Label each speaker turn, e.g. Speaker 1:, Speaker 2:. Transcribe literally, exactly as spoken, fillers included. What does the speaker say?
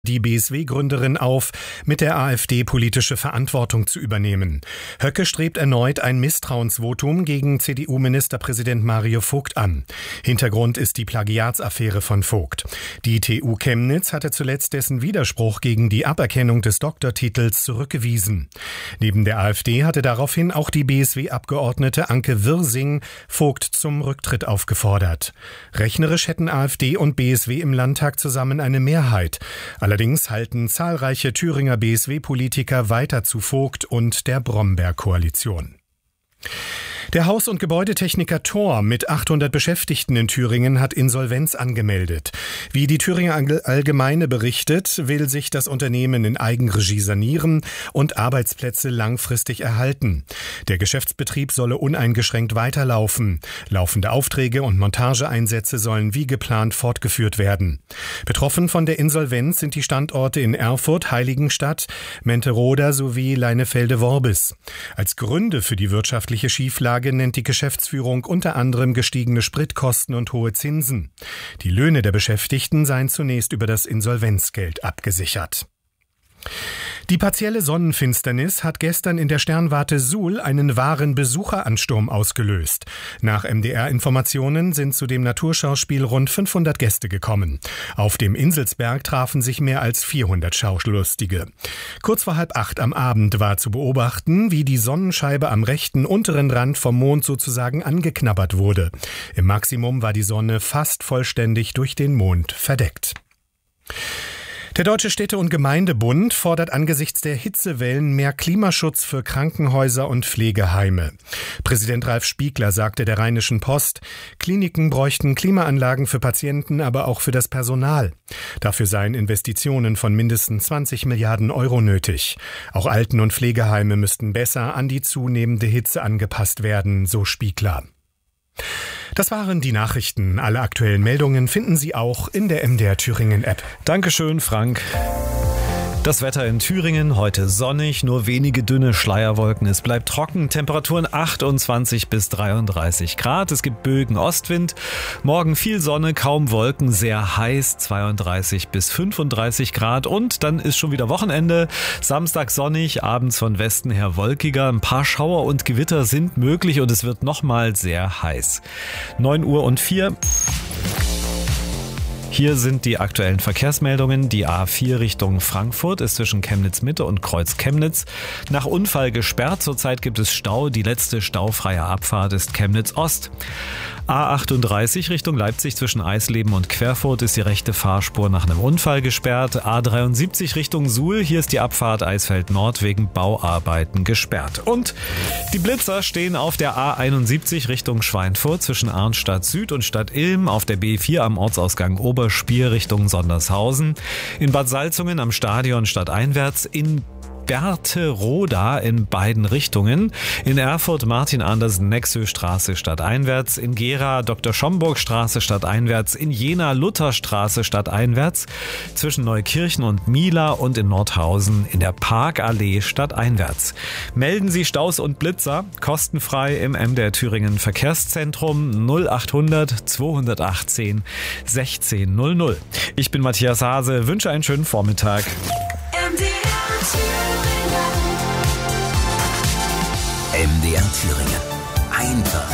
Speaker 1: die B S W-Gründerin auf, mit der AfD politische Verantwortung zu übernehmen. Höcke strebt erneut ein Misstrauensvotum gegen C D U-Ministerpräsident Mario Vogt an. Hintergrund ist die Plagiatsaffäre von Vogt. Die T U Chemnitz hatte zuletzt dessen Widerspruch gegen die Aberkennung des Doktortitels zurückgewiesen. Neben der AfD hatte daraufhin auch die B S W-Abgeordnete Anke Wirsing Vogt zum Rücktritt aufgefordert. Rechnerisch hätten AfD und B S W im Landtag zusammen eine Mehrheit. Allerdings halten zahlreiche Thüringer B S W-Politiker weiter zu Vogt und der Bromberg-Koalition. Der Haus- und Gebäudetechniker Thor mit achthundert Beschäftigten in Thüringen hat Insolvenz angemeldet. Wie die Thüringer Allgemeine berichtet, will sich das Unternehmen in Eigenregie sanieren und Arbeitsplätze langfristig erhalten. Der Geschäftsbetrieb solle uneingeschränkt weiterlaufen. Laufende Aufträge und Montageeinsätze sollen wie geplant fortgeführt werden. Betroffen von der Insolvenz sind die Standorte in Erfurt, Heiligenstadt, Menteroda sowie Leinefelde-Worbis. Als Gründe für die wirtschaftliche Schieflage nennt die Geschäftsführung unter anderem gestiegene Spritkosten und hohe Zinsen. Die Löhne der Beschäftigten seien zunächst über das Insolvenzgeld abgesichert. Die partielle Sonnenfinsternis hat gestern in der Sternwarte Suhl einen wahren Besucheransturm ausgelöst. Nach M D R-Informationen sind zu dem Naturschauspiel rund fünfhundert Gäste gekommen. Auf dem Inselsberg trafen sich mehr als vierhundert Schaulustige. Kurz vor halb acht am Abend war zu beobachten, wie die Sonnenscheibe am rechten unteren Rand vom Mond sozusagen angeknabbert wurde. Im Maximum war die Sonne fast vollständig durch den Mond verdeckt. Der Deutsche Städte- und Gemeindebund fordert angesichts der Hitzewellen mehr Klimaschutz für Krankenhäuser und Pflegeheime. Präsident Ralf Spiegler sagte der Rheinischen Post, Kliniken bräuchten Klimaanlagen für Patienten, aber auch für das Personal. Dafür seien Investitionen von mindestens zwanzig Milliarden Euro nötig. Auch Alten- und Pflegeheime müssten besser an die zunehmende Hitze angepasst werden, so Spiegler. Das waren die Nachrichten. Alle aktuellen Meldungen finden Sie auch in der M D R Thüringen App.
Speaker 2: Dankeschön, Frank. Das Wetter in Thüringen heute sonnig, nur wenige dünne Schleierwolken. Es bleibt trocken, Temperaturen achtundzwanzig bis dreiunddreißig Grad. Es gibt Bögen Ostwind. Morgen viel Sonne, kaum Wolken, sehr heiß, zweiunddreißig bis fünfunddreißig Grad. Und dann ist schon wieder Wochenende. Samstag sonnig, abends von Westen her wolkiger. Ein paar Schauer und Gewitter sind möglich und es wird nochmal sehr heiß. neun Uhr und vier. Hier sind die aktuellen Verkehrsmeldungen. Die A vier Richtung Frankfurt ist zwischen Chemnitz Mitte und Kreuz Chemnitz nach Unfall gesperrt. Zurzeit gibt es Stau. Die letzte staufreie Abfahrt ist Chemnitz Ost. A achtunddreißig Richtung Leipzig zwischen Eisleben und Querfurt ist die rechte Fahrspur nach einem Unfall gesperrt. A dreiundsiebzig Richtung Suhl, hier ist die Abfahrt Eisfeld Nord wegen Bauarbeiten gesperrt. Und die Blitzer stehen auf der A einundsiebzig Richtung Schweinfurt zwischen Arnstadt Süd und Stadt Ilm, auf der B vier am Ortsausgang Oberspier Richtung Sondershausen, in Bad Salzungen am Stadion stadteinwärts, in Berthe-Roda in beiden Richtungen, in Erfurt Martin-Andersen-Nexö-Straße stadteinwärts, in Gera Doktor-Schomburg-Straße stadteinwärts, in Jena Lutherstraße stadteinwärts, zwischen Neukirchen und Mila und in Nordhausen in der Parkallee stadteinwärts. Melden Sie Staus und Blitzer kostenfrei im M D R Thüringen Verkehrszentrum null achthundert zweihundertachtzehn sechzehn null null. Ich bin Matthias Hase, wünsche einen schönen Vormittag.
Speaker 3: M D R Thüringen. Einfach